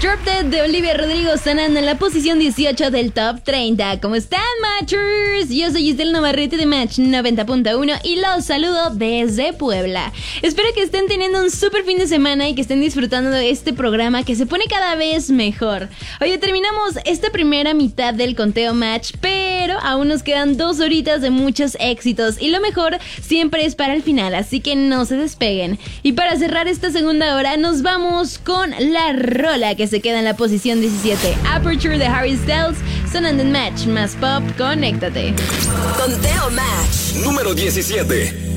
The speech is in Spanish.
Drop Dead de Olivia Rodrigo sonando en la posición 18 del Top 30. ¿Cómo están, Matchers? Yo soy Giselle Navarrete de Match 90.1 y los saludo desde Puebla. Espero que estén teniendo un súper fin de semana y que estén disfrutando de este programa que se pone cada vez mejor. Oye, terminamos esta primera mitad del conteo Match, pero aún nos quedan 2 horitas de muchos éxitos y lo mejor siempre es para el final, así que no se despeguen. Y para cerrar esta segunda hora nos vamos con la rola que se queda en la posición 17, Aperture de Harry Styles, sonando en Match más Pop. Conéctate. Conteo Match número 17.